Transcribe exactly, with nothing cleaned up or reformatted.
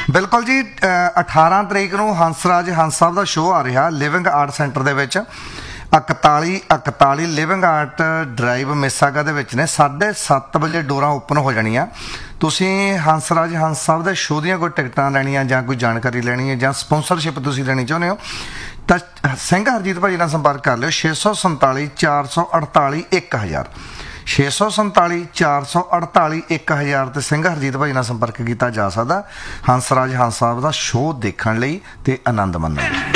ਬਿਲਕੁਲ ਜੀ। ਅਠਾਰਾਂ ਤਰੀਕ ਨੂੰ ਹੰਸਰਾਜ ਹੰਸ ਸਾਹਿਬ ਦਾ ਸ਼ੋਅ ਆ ਰਿਹਾ ਲਿਵਿੰਗ ਆਰਟ ਸੈਂਟਰ ਦੇ ਵਿੱਚ। ਇਕਤਾਲੀ ਇਕਤਾਲੀ ਲਿਵਿੰਗ ਆਰਟ ਡਰਾਈਵ ਮਿਸਾਗਾ ਦੇ ਵਿੱਚ ਨੇ। ਸਾਢੇ ਸੱਤ ਵਜੇ ਡੋਰਾਂ ਓਪਨ ਹੋ ਜਾਣੀਆਂ। ਤੁਸੀਂ ਹੰਸਰਾਜ ਹੰਸ ਸਾਹਿਬ ਦੇ ਸ਼ੋਅ ਦੀਆਂ ਕੋਈ ਟਿਕਟਾਂ ਲੈਣੀਆਂ ਜਾਂ ਕੋਈ ਜਾਣਕਾਰੀ ਲੈਣੀ ਹੈ ਜਾਂ ਸਪੋਂਸਰਸ਼ਿਪ ਤੁਸੀਂ ਲੈਣੀ ਚਾਹੁੰਦੇ ਹੋ ਤਾਂ ਸਿੰਘ ਹਰਜੀਤ ਭਾਜੀ ਨਾਲ ਸੰਪਰਕ ਕਰ ਲਿਓ। ਛੇ ਸੌ ਸੰਤਾਲੀ ਚਾਰ ਸੌ ਅੜਤਾਲੀ ਇੱਕ ਹਜ਼ਾਰ ਛੇ ਸੌ ਸੰਤਾਲੀ ਚਾਰ ਸੌ ਅੜਤਾਲੀ ਇੱਕ ਹਜ਼ਾਰ ਤੇ ਸਿੰਘ ਹਰਜੀਤ ਭਾਜੀ ਨਾਲ ਸੰਪਰਕ ਕੀਤਾ ਜਾ ਸਕਦਾ ਹੰਸਰਾਜ ਹੰਸ ਸਾਹਿਬ ਦਾ ਸ਼ੋਅ ਦੇਖਣ ਲਈ ਤੇ ਆਨੰਦ ਮਾਣਨ ਲਈ।